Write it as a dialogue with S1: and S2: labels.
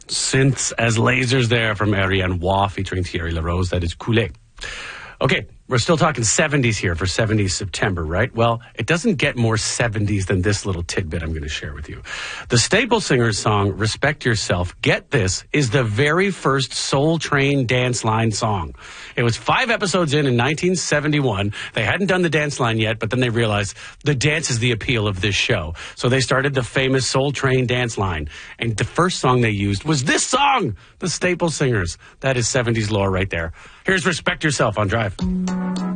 S1: Synths as lasers there from Ariane Waugh featuring Thierry Larose. That is Couler. Okay, we're still talking 70s here for 70s September, right? Well, it doesn't get more 70s than this little tidbit I'm going to share with you. The Staple Singers song, Respect Yourself, get this, is the very first Soul Train dance line song. It was 5 episodes in 1971. They hadn't done the dance line yet, but then they realized the dance is the appeal of this show. So they started the famous Soul Train dance line. And the first song they used was this song, the Staple Singers. That is 70s lore right there. Here's Respect Yourself on Drive.